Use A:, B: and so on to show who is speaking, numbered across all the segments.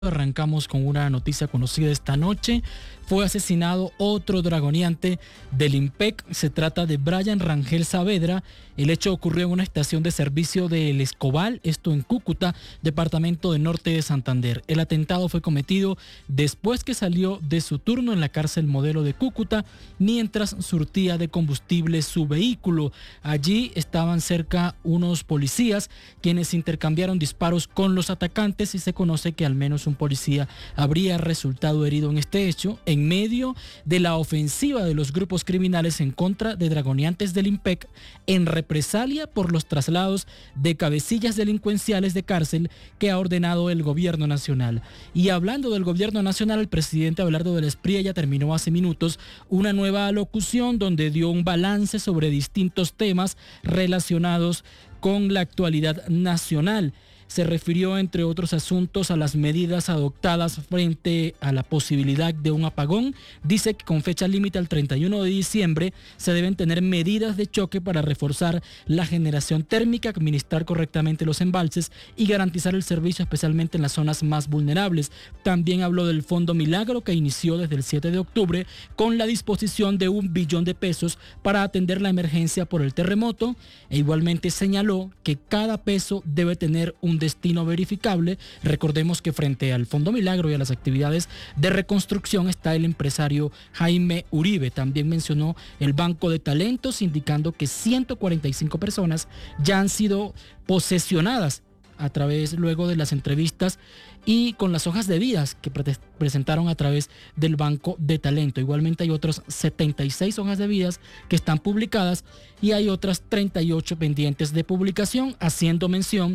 A: Arrancamos con una noticia conocida esta noche. Fue asesinado otro dragoneante del IMPEC. Se trata de Brian Rangel Saavedra. El hecho ocurrió en una estación de servicio de El Escobal, esto en Cúcuta, departamento de Norte de Santander. El atentado fue cometido después que salió de su turno en la cárcel Modelo de Cúcuta, mientras surtía de combustible su vehículo. Allí estaban cerca unos policías quienes intercambiaron disparos con los atacantes y se conoce que al menos un policía habría resultado herido en este hecho, en medio de la ofensiva de los grupos criminales en contra de dragoneantes del IMPEC en represalia por los traslados de cabecillas delincuenciales de cárcel que ha ordenado el gobierno nacional. Y hablando del gobierno nacional, el presidente Abelardo del Espriella terminó hace minutos una nueva alocución donde dio un balance sobre distintos temas relacionados con la actualidad nacional. Se refirió, entre otros asuntos, a las medidas adoptadas frente a la posibilidad de un apagón. Dice que con fecha límite al 31 de diciembre se deben tener medidas de choque para reforzar la generación térmica, administrar correctamente los embalses y garantizar el servicio, especialmente en las zonas más vulnerables. También habló del Fondo Milagro, que inició desde el 7 de octubre con la disposición de 1 billón de pesos para atender la emergencia por el terremoto. E igualmente señaló que cada peso debe tener un destino verificable. Recordemos que frente al Fondo Milagro y a las actividades de reconstrucción está el empresario Jaime Uribe. También mencionó el Banco de Talentos, indicando que 145 personas ya han sido posesionadas a través luego de las entrevistas y con las hojas de vidas que presentaron a través del Banco de Talento. Igualmente hay otras 76 hojas de vidas que están publicadas y hay otras 38 pendientes de publicación, haciendo mención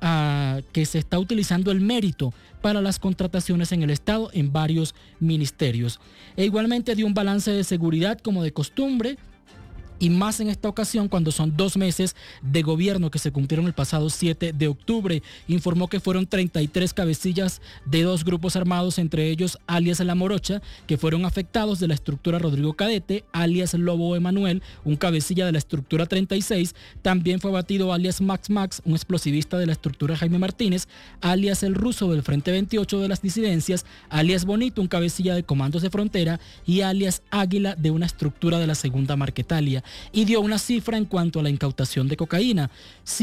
A: a que se está utilizando el mérito para las contrataciones en el Estado en varios ministerios. E igualmente dio un balance de seguridad como de costumbre, y más en esta ocasión cuando son 2 meses de gobierno que se cumplieron el pasado 7 de octubre. Informó que fueron 33 cabecillas de 2 grupos armados, entre ellos alias La Morocha, que fueron afectados, de la estructura Rodrigo Cadete, alias Lobo Emanuel, un cabecilla de la estructura 36. También fue abatido alias Max, un explosivista de la estructura Jaime Martínez, alias El Ruso del Frente 28 de las disidencias, alias Bonito, un cabecilla de comandos de frontera, y alias Águila de una estructura de la segunda Marquetalia. Y dio una cifra en cuanto a la incautación de cocaína: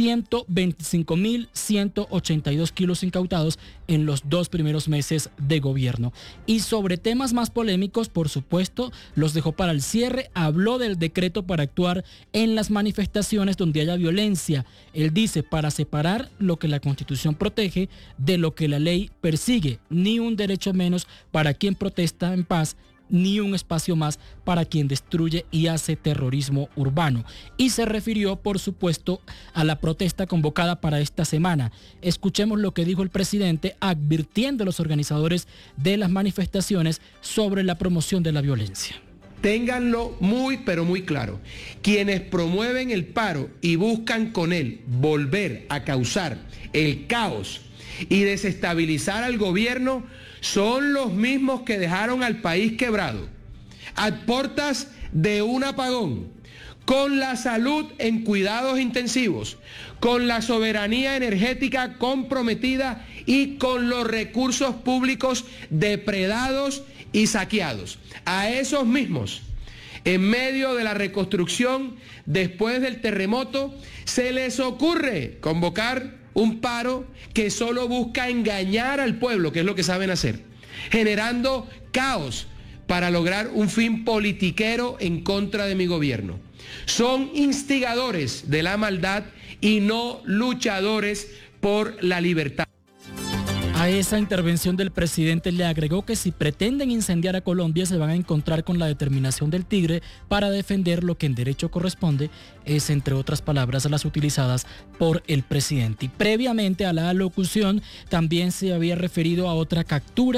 A: 125.182 kilos incautados en los 2 primeros meses de gobierno. Y sobre temas más polémicos, por supuesto, los dejó para el cierre. Habló del decreto para actuar en las manifestaciones donde haya violencia. Él dice, para separar lo que la Constitución protege de lo que la ley persigue. Ni un derecho menos para quien protesta en paz, ni un espacio más para quien destruye y hace terrorismo urbano. Y se refirió, por supuesto, a la protesta convocada para esta semana. Escuchemos lo que dijo el presidente, advirtiendo a los organizadores de las manifestaciones sobre la promoción de la violencia.
B: Ténganlo muy, pero muy claro. Quienes promueven el paro y buscan con él volver a causar el caos y desestabilizar al gobierno son los mismos que dejaron al país quebrado, a puertas de un apagón, con la salud en cuidados intensivos, con la soberanía energética comprometida y con los recursos públicos depredados y saqueados. A esos mismos, en medio de la reconstrucción después del terremoto, se les ocurre convocar un paro que solo busca engañar al pueblo, que es lo que saben hacer, generando caos para lograr un fin politiquero en contra de mi gobierno. Son instigadores de la maldad y no luchadores por la libertad.
A: A esa intervención del presidente le agregó que si pretenden incendiar a Colombia se van a encontrar con la determinación del tigre para defender lo que en derecho corresponde, es entre otras palabras las utilizadas por el presidente. Y previamente a la alocución también se había referido a otra captura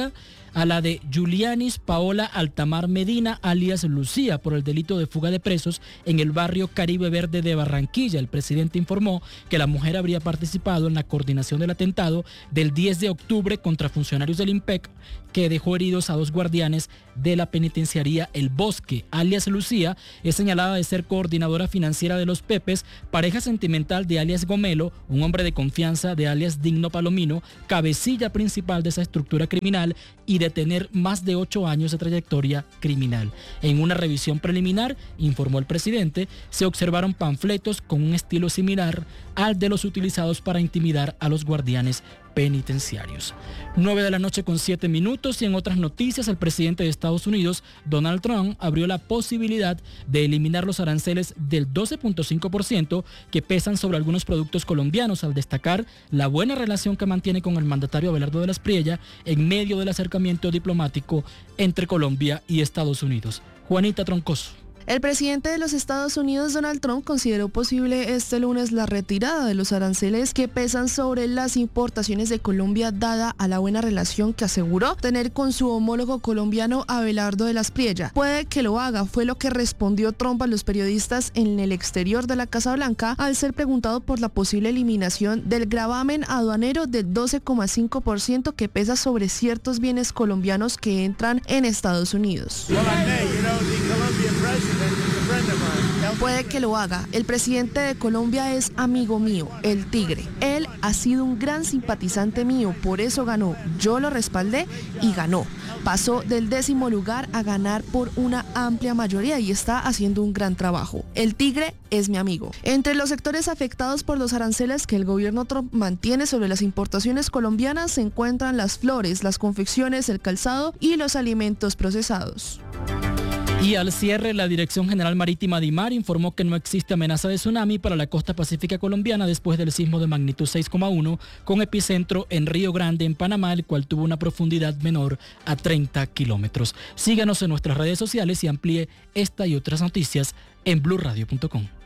A: a la de Julianis Paola Altamar Medina, alias Lucía, por el delito de fuga de presos en el barrio Caribe Verde de Barranquilla. El presidente informó que la mujer habría participado en la coordinación del atentado del 10 de octubre contra funcionarios del IMPEC, que dejó heridos a 2 guardianes de la penitenciaría El Bosque. Alias Lucía es señalada de ser coordinadora financiera de los Pepes, pareja sentimental de alias Gomelo, un hombre de confianza de alias Digno Palomino, cabecilla principal de esa estructura criminal y de tener más de 8 años de trayectoria criminal. En una revisión preliminar, informó el presidente, se observaron panfletos con un estilo similar al de los utilizados para intimidar a los guardianes penitenciarios. 9:07 p.m. y en otras noticias, el presidente de Estados Unidos, Donald Trump, abrió la posibilidad de eliminar los aranceles del 12.5% que pesan sobre algunos productos colombianos, al destacar la buena relación que mantiene con el mandatario Abelardo de la Espriella en medio del acercamiento diplomático entre Colombia y Estados Unidos. Juanita Troncoso.
C: El presidente de los Estados Unidos, Donald Trump, consideró posible este lunes la retirada de los aranceles que pesan sobre las importaciones de Colombia, dada a la buena relación que aseguró tener con su homólogo colombiano Abelardo de la Espriella. Puede que lo haga, fue lo que respondió Trump a los periodistas en el exterior de la Casa Blanca al ser preguntado por la posible eliminación del gravamen aduanero del 12.5% que pesa sobre ciertos bienes colombianos que entran en Estados Unidos. Puede que lo haga. El presidente de Colombia es amigo mío, el Tigre. Él ha sido un gran simpatizante mío, por eso ganó. Yo lo respaldé y ganó. Pasó del 10º lugar a ganar por una amplia mayoría y está haciendo un gran trabajo. El Tigre es mi amigo. Entre los sectores afectados por los aranceles que el gobierno Trump mantiene sobre las importaciones colombianas se encuentran las flores, las confecciones, el calzado y los alimentos procesados.
A: Y al cierre, la Dirección General Marítima DIMAR informó que no existe amenaza de tsunami para la costa pacífica colombiana después del sismo de magnitud 6,1 con epicentro en Río Grande, en Panamá, el cual tuvo una profundidad menor a 30 kilómetros. Síganos en nuestras redes sociales y amplíe esta y otras noticias en blurradio.com.